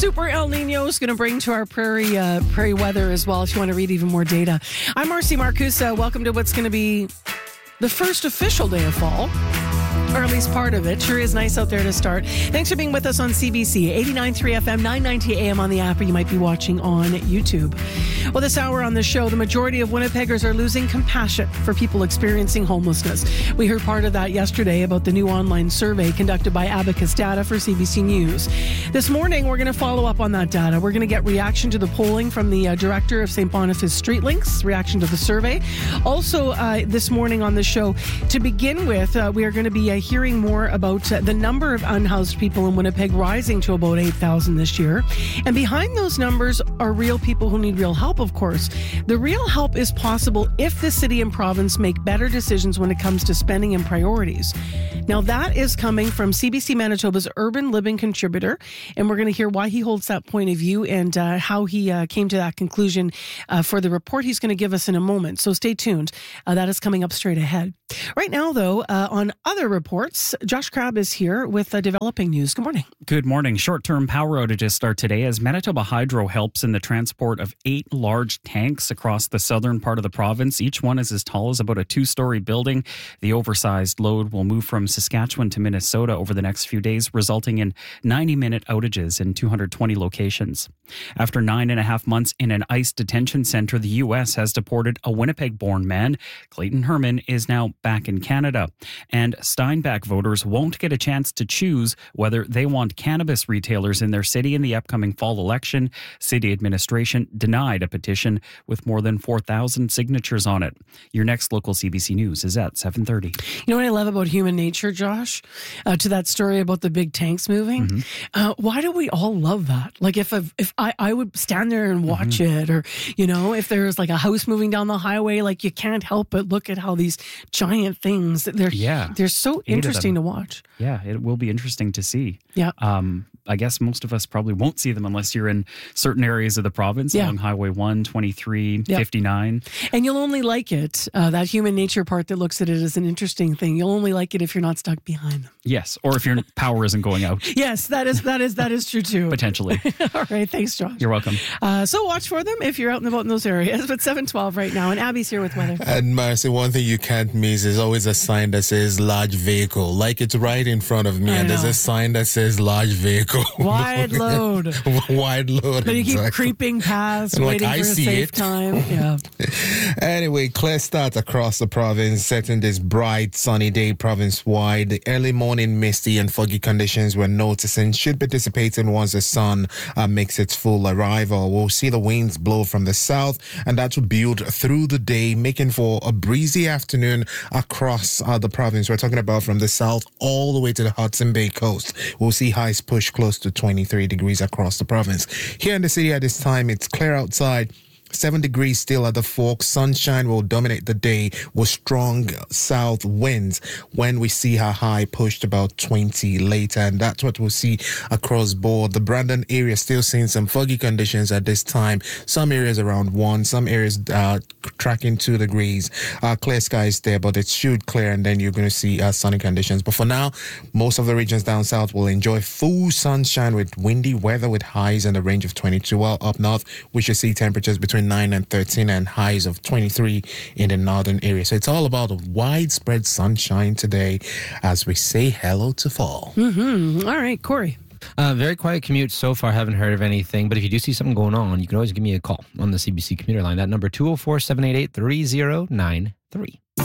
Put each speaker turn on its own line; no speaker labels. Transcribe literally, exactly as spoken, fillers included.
Super El Nino is going to bring to our prairie uh, prairie weather as well, if you want to read even more data. I'm Marcy Marcusa. Welcome to what's going to be the first official day of fall, or at least part of it. Sure is nice out there to start. Thanks for being with us on C B C, eighty-nine point three F M, nine ninety A M on the app, or you might be watching on YouTube. Well, this hour on the show, the majority of Winnipeggers are losing compassion for people experiencing homelessness. We heard part of that yesterday about the new online survey conducted by Abacus Data for C B C News. This morning, we're going to follow up on that data. We're going to get reaction to the polling from the uh, director of Saint Boniface Street Links, reaction to the survey. Also, uh, this morning on the show, to begin with, uh, we are going to be uh, hearing more about uh, the number of unhoused people in Winnipeg rising to about eight thousand this year. And behind those numbers are real people who need real help, of course. The real help is possible if the city and province make better decisions when it comes to spending and priorities. Now, that is coming from C B C Manitoba's urban living contributor, and we're going to hear why he holds that point of view and uh, how he uh, came to that conclusion uh, for the report he's going to give us in a moment. So stay tuned. Uh, that is coming up straight ahead. Right now, though, uh, on other reports, Josh Crabb is here with uh, developing news. Good morning.
Good morning. Short-term power outages start today as Manitoba Hydro helps in the transport of eight large tanks across the southern part of the province. Each one is as tall as about a two-story building. The oversized load will move from Saskatchewan to Minnesota over the next few days, resulting in ninety-minute outages in two hundred twenty locations. After nine and a half months in an ICE detention center, the U S has deported a Winnipeg-born man. Clayton Herman is now back in Canada. And Steinbach voters won't get a chance to choose whether they want cannabis retailers in their city in the upcoming fall election. City administration denied a petition with more than four thousand signatures on it. Your next local C B C News is at seven thirty.
You know what I love about human nature, Josh? Uh, to that story about the big tanks moving. Mm-hmm. Uh, why do we all love that? Like if I've, if I, I would stand there and watch mm-hmm. it, or, you know, if there's like a house moving down the highway, like you can't help but look at how these giant things, they're, yeah. they're so Eight interesting to watch.
Yeah, it will be interesting to see.
Yeah.
Um, I guess most of us probably won't see them unless you're in certain areas of the province, yeah. along Highway one, twenty-three, yep. fifty-nine.
And you'll only like it, uh, that human nature part that looks at it as an interesting thing. You'll only like it if you're not stuck behind them.
Yes, or if your power isn't going out.
Yes, that is that is that is true too.
Potentially.
All right, thanks, Josh.
You're welcome.
Uh, so watch for them if you're out and about in those areas. But seven twelve right now, and Abby's here with weather.
And Marcy, one thing you can't miss is always a sign that says large vehicle. Like it's right in front of me,
I
and
know.
there's a sign that says large vehicle.
Wide load.
Wide load.
But you
exactly.
keep creeping past,
and
waiting
like,
for
I
a
see
safe
it.
time. Yeah.
Anyway, clear start across the province, setting this bright, sunny day province-wide. The early morning misty and foggy conditions we're noticing should be dissipating once the sun uh, makes its full arrival. We'll see the winds blow from the south, and that will build through the day, making for a breezy afternoon across uh, the province. We're talking about from the south all the way to the Hudson Bay coast. We'll see highs push close to twenty-three degrees across the province. Here in the city at this time, it's clear outside. Seven degrees still at the Forks. Sunshine will dominate the day with strong south winds when we see our high pushed about twenty later. And that's what we'll see across board. The Brandon area still seeing some foggy conditions at this time. Some areas around one, some areas uh, tracking two degrees. Uh, clear skies there, but it should clear, and then you're going to see uh, sunny conditions. But for now, most of the regions down south will enjoy full sunshine with windy weather with highs in the range of twenty-two. While up north, we should see temperatures between nine and thirteen and highs of twenty-three in the northern area. So it's all about widespread sunshine today as we say hello to fall.
Mm-hmm. All right, Corey.
Uh, very quiet commute so far. Haven't heard of anything. But if you do see something going on, you can always give me a call on the C B C commuter line. That number two oh four, seven eight eight, three oh nine three.